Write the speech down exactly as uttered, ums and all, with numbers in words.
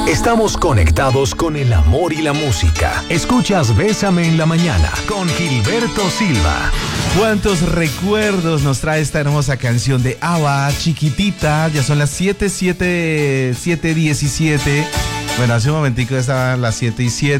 Estamos conectados con el amor y la música. Escuchas Bésame en la Mañana con Gilberto Silva. ¿Cuántos recuerdos nos trae esta hermosa canción de ABBA, Chiquitita? Ya son las siete, siete, siete diecisiete. Bueno, hace un momentico estaban las siete y siete.